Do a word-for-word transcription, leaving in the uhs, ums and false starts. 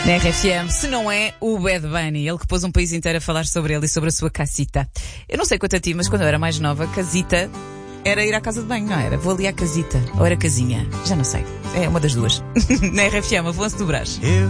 Na R F M, se não é o Bad Bunny, ele que pôs um país inteiro a falar sobre ele e sobre a sua casita. Eu não sei quanto a ti, mas quando eu era mais nova, casita era ir à casa de banho, não era? Vou ali à casita, ou era casinha, já não sei. É uma das duas. Na R F M, Afonso do Brás.